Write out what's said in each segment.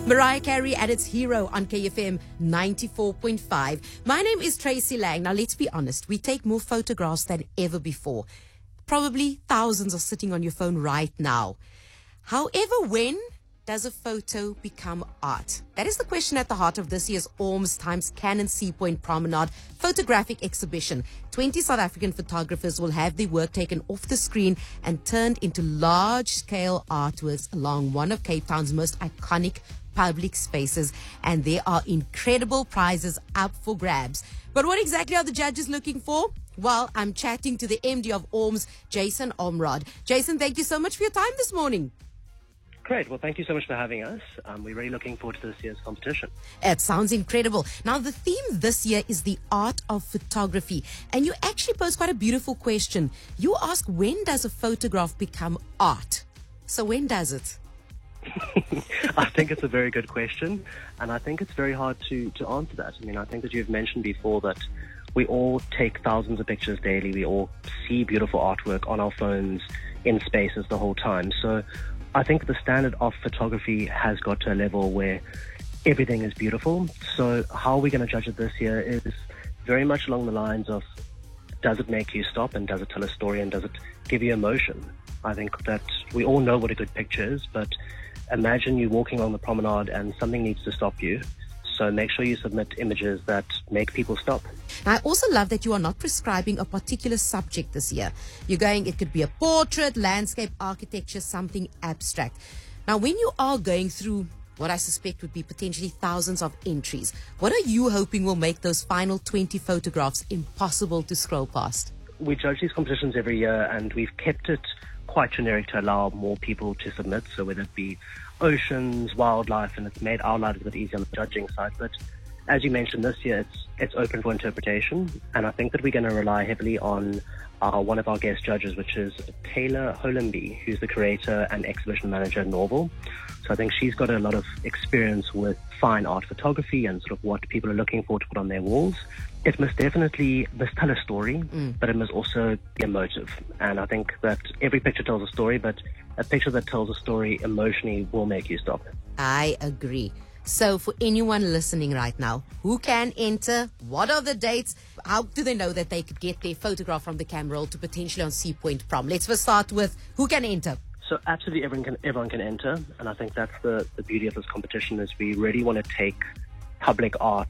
Mariah Carey at its hero on KFM 94.5. My name is Tracy Lang. Now, let's be honest. We take more photographs than ever before. Probably thousands are sitting on your phone right now. However, when does a photo become art? That is the question at the heart of this year's ORMS times Canon Sea Point Promenade photographic exhibition. 20 South African photographers will have their work taken off the screen and turned into large-scale artworks along one of Cape Town's most iconic public spaces, and there are incredible prizes up for grabs. But what exactly are the judges looking for? Well, I'm chatting to the MD of ORMS, Jason Ormerod. Jason, thank you so much for your time this morning. Great. Well, thank you so much for having us. We're really looking forward to this year's competition. It sounds incredible. Now, the theme this year is the art of photography. And you actually pose quite a beautiful question. You ask, when does a photograph become art? So when does it? I think it's a very good question, and I think it's very hard to answer that. I mean, I think that you've mentioned before that we all take thousands of pictures daily. We all see beautiful artwork on our phones in spaces the whole time. So I think the standard of photography has got to a level where everything is beautiful. So how we're going to judge it this year is very much along the lines of, does it make you stop, and does it tell a story, and does it give you emotion? I think that we all know what a good picture is, but imagine you walking along the promenade and something needs to stop you. So make sure you submit images that make people stop. Now, I also love that you are not prescribing a particular subject this year. You're going, it could be a portrait, landscape, architecture, something abstract. Now, when you are going through what I suspect would be potentially thousands of entries, what are you hoping will make those final 20 photographs impossible to scroll past? We judge these competitions every year, and we've kept it quite generic to allow more people to submit. So whether it be oceans, wildlife, and it's made our lives a bit easier on the judging side. But as you mentioned, this year it's open for interpretation, and I think that we're going to rely heavily on one of our guest judges, which is Taylor Hollenby, who's the curator and exhibition manager at Norval. So I think she's got a lot of experience with fine art photography and sort of what people are looking for to put on their walls. It must tell a story, but it must also be emotive. And I think that every picture tells a story, but a picture that tells a story emotionally will make you stop. I agree. So for anyone listening right now, who can enter? What are the dates? How do they know that they could get their photograph from the camera roll to potentially on Sea Point Prom? Let's first start with who can enter. So absolutely everyone can enter, and I think that's the beauty of this competition is we really want to take public art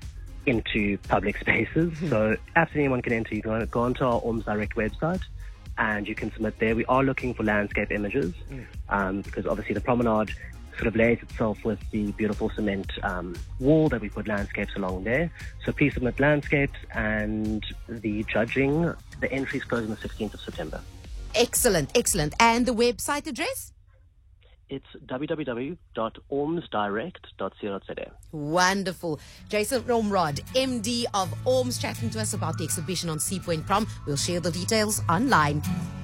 into public spaces. So absolutely anyone can enter. You can go onto our ORMS Direct website and you can submit there. We are looking for landscape images because obviously the promenade sort of lays itself with the beautiful cement wall that we put landscapes along there. So please submit landscapes, and the entries close on the 16th of September. Excellent. And the website address? It's www.ormsdirect.co.za. Wonderful. Jason Ormerod, MD of ORMS, chatting to us about the exhibition on Sea Point Prom. We'll share the details online.